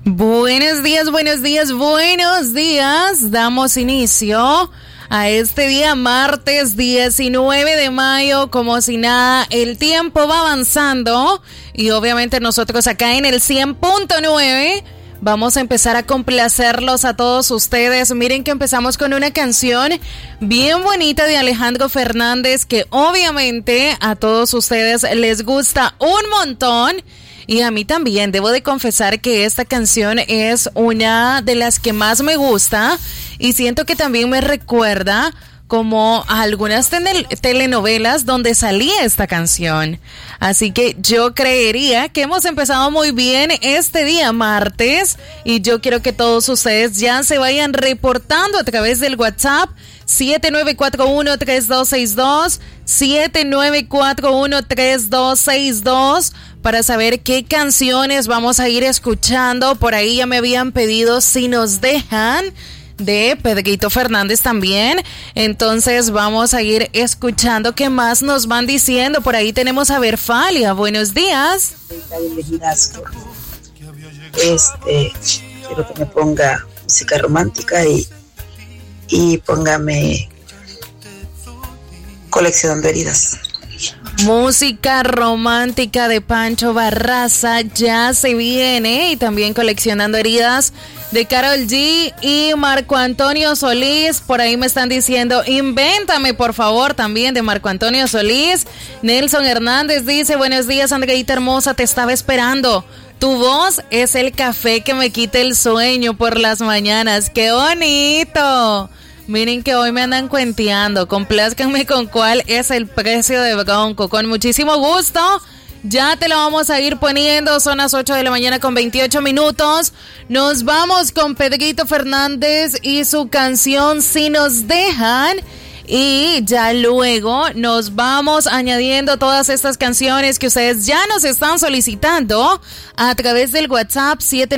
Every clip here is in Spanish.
Buenos días, buenos días, buenos días. Damos inicio a este día martes 19 de mayo, como si nada, el tiempo va avanzando y obviamente nosotros acá en el 100.9 vamos a empezar a complacerlos a todos ustedes. Miren que empezamos con una canción bien bonita de Alejandro Fernández que obviamente a todos ustedes les gusta un montón. Y a mí también, debo de confesar que esta canción es una de las que más me gusta y siento que también me recuerda como a algunas telenovelas donde salía esta canción. Así que yo creería que hemos empezado muy bien este día martes y yo quiero que todos ustedes ya se vayan reportando a través del WhatsApp 7941-3262, 7941-3262 para saber qué canciones vamos a ir escuchando. Por ahí ya me habían pedido Si Nos Dejan, de Pedrito Fernández también. Entonces vamos a ir escuchando qué más nos van diciendo. Por ahí tenemos a Verfalia. Buenos días. Quiero que me ponga música romántica y póngame Coleccionando Heridas. Música romántica de Pancho Barraza ya se viene, y también Coleccionando Heridas de Karol G y Marco Antonio Solís. Por ahí me están diciendo Invéntame, por favor, también de Marco Antonio Solís. Nelson Hernández dice: buenos días, Andreita hermosa, te estaba esperando. Tu voz es el café que me quita el sueño por las mañanas. ¡Qué bonito! Miren que hoy me andan cuenteando. Complázcanme con cuál es el precio de Bronco. Con muchísimo gusto. Ya te lo vamos a ir poniendo. Son las 8 de la mañana con 28 minutos. Nos vamos con Pedrito Fernández y su canción Si Nos Dejan. Y ya luego nos vamos añadiendo todas estas canciones que ustedes ya nos están solicitando a través del WhatsApp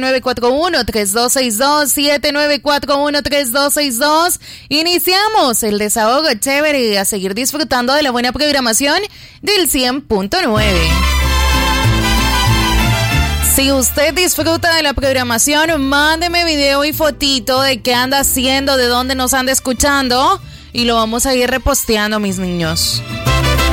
7941-3262, 7941-3262. Iniciamos el desahogo chévere y a seguir disfrutando de la buena programación del 100.9. Si usted disfruta de la programación, mándeme video y fotito de qué anda haciendo, de dónde nos anda escuchando, y lo vamos a ir reposteando, mis niños.